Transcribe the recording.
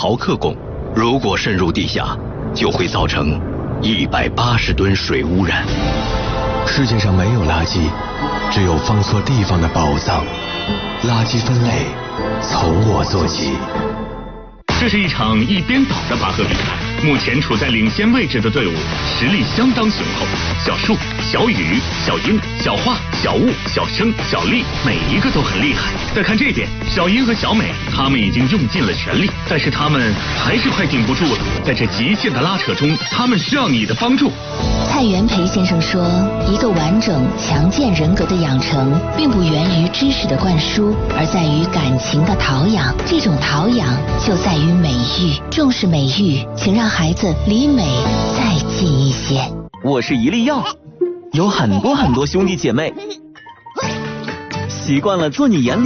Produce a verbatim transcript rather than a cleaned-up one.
毫克汞，如果渗入地下，就会造成一百八十吨水污染。 世界上没有垃圾，只有放错地方的宝藏。垃圾分类从我做起。 这是一场一边倒的拔河比赛，目前处在领先位置的队伍实力相当雄厚。小树、小雨、小英、小花、小雾、小生、小丽，每一个都很厉害。再看这边，小英和小美，他们已经用尽了全力，但是他们还是快顶不住了。在这极限的拉扯中，他们需要你的帮助。 蔡元培先生说，一个完整强健人格的养成，并不源于知识的灌输，而在于感情的陶养。这种陶养就在于美育，重视美育，请让孩子离美再近一些。 我是一粒药，有很多很多兄弟姐妹，习惯了做你眼里